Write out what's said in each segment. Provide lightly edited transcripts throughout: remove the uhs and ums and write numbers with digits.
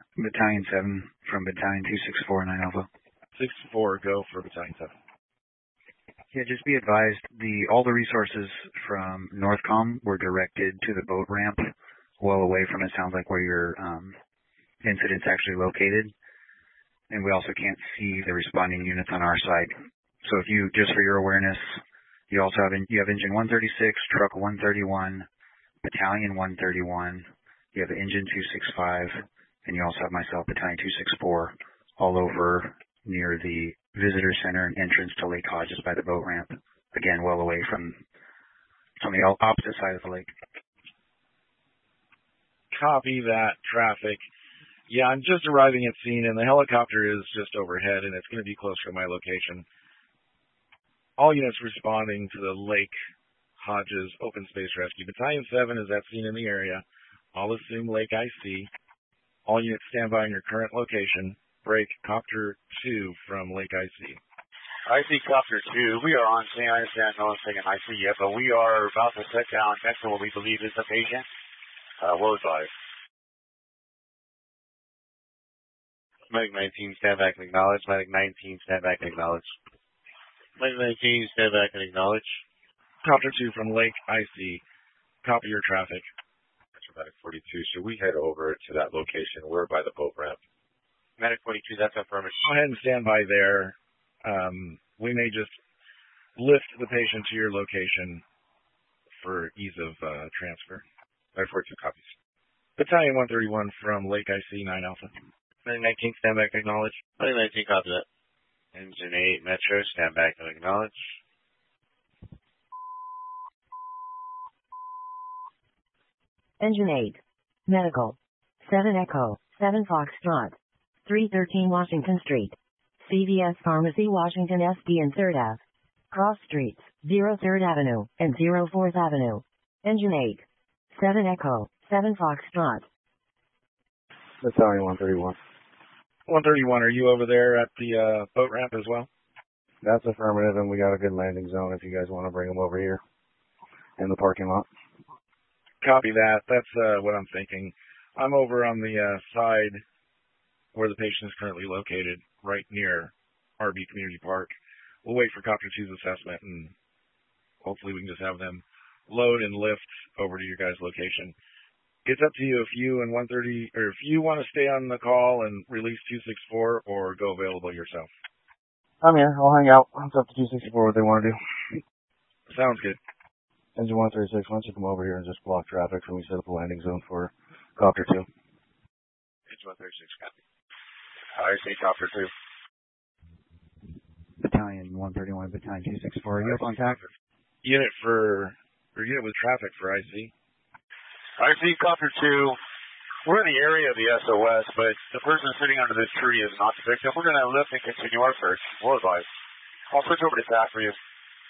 Battalion 7 from Battalion 264 9 Alpha. 6-4, go for Battalion 7. Yeah, just be advised, all the resources from Northcom were directed to the boat ramp, well away from it sounds like where your incident's actually located. And we also can't see the responding units on our side. So if you, just for your awareness, you also have engine 136, truck 131, battalion 131, you have engine 265, and you also have myself, battalion 264, all over near the visitor center and entrance to Lake Hodges by the boat ramp. Again, well away from, it's on the opposite side of the lake. Copy that, traffic. Yeah, I'm just arriving at scene, and the helicopter is just overhead, and it's going to be close to my location. All units responding to the Lake Hodges Open Space Rescue. Battalion 7 is at scene in the area. I'll assume Lake IC. All units stand by in your current location. Break Copter 2 from Lake IC. IC Copter 2, we are on scene. I understand no one's taking IC yet, but we are about to set down next to what we believe is the patient. We'll advise. Medic 19, stand back and acknowledge. Medic 19, stand back and acknowledge. Medic 19, stand back and acknowledge. Copter 2 from Lake IC. Copy your traffic. Medic 42, should we head over to that location? We're by the boat ramp. Medic 42, that's affirmative. Go ahead and stand by there. We may just lift the patient to your location for ease of transfer. Medic 42 copies. Battalion 131 from Lake IC 9 Alpha. Medic 19, stand back and acknowledge. Medic 19, copy that. Engine 8, Metro, stand back and acknowledge. Engine 8. Medical. 7 Echo, 7 Foxtrot. 313 Washington Street. CVS Pharmacy, Washington SD and 3rd Ave. Cross Streets, 03rd Avenue and 04th Avenue. Engine 8. 7 Echo, 7 Foxtrot. Battalion 131. 131, are you over there at the boat ramp as well? That's affirmative, and we got a good landing zone if you guys want to bring them over here in the parking lot. Copy that. That's what I'm thinking. I'm over on the side where the patient is currently located, right near RB Community Park. We'll wait for Copter 2's assessment, and hopefully we can just have them load and lift over to your guys' location. It's up to you if you and 130, or if you want to stay on the call and release 264 or go available yourself. I'm here. I'll hang out. It's up to 264 what they want to do. Sounds good. Engine 136, why don't you come over here and just block traffic so we set up a landing zone for Copter 2. Engine 136, copy. IC Copter 2. Battalion 131, Battalion 264, are you up on tack? Unit with traffic for IC. IC Copter 2, we're in the area of the SOS, but the person sitting under this tree is not the victim. We're going to lift and continue our search. We'll advise. I'll switch over to TAC for you.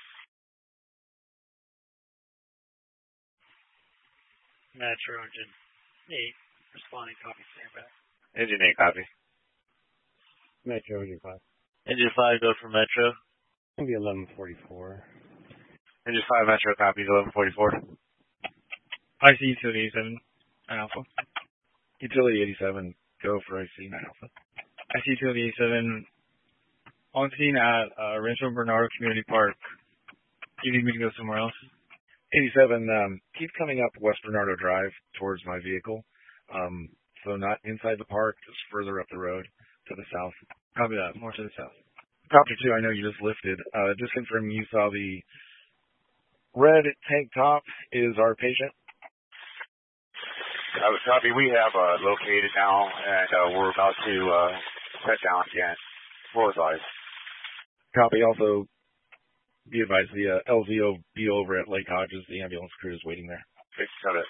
Metro Engine 8, responding, copy, stand back. Engine 8, copy. Metro, Engine 5. Engine 5, go for Metro. Maybe 1144. Engine 5, Metro, copies 1144. IC Utility 87, 9 Alpha. Utility 87, go for IC 9 Alpha. IC Utility 87, on scene at Rancho Bernardo Community Park. Do you need me to go somewhere else? 87, keep coming up West Bernardo Drive towards my vehicle. So not inside the park, just further up the road to the south. Copy that, more to the south. Copter 2, I know you just lifted. Just confirming you saw the red tank top is our patient. Copy, we have located now, and we're about to set down again. We'll advise. Copy, also be advised, the LZO be over at Lake Hodges. The ambulance crew is waiting there. Fix it.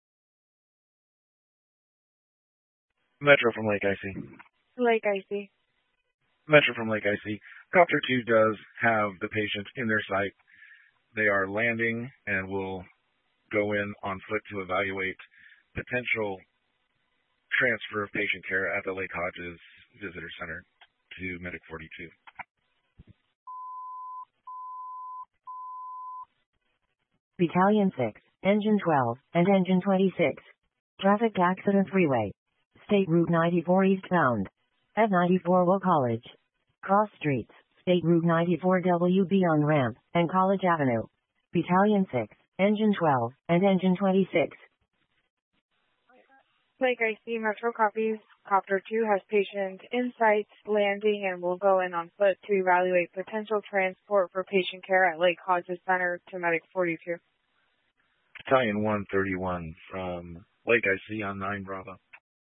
Metro from Lake IC. Lake IC. Metro from Lake IC. Copter 2 does have the patient in their sight. They are landing and will go in on foot to evaluate potential transfer of patient care at the Lake Hodges Visitor Center to Medic 42. Battalion 6, Engine 12, and Engine 26. Traffic accident freeway. State Route 94 eastbound. At 94 Will College. Cross streets, State Route 94 WB on ramp, and College Avenue. Battalion 6, Engine 12, and Engine 26. Lake IC Metro copies. Copter 2 has patient in sight, landing, and will go in on foot to evaluate potential transport for patient care at Lake Hodges Center to Medic 42. Battalion 131 from Lake IC on 9 Bravo.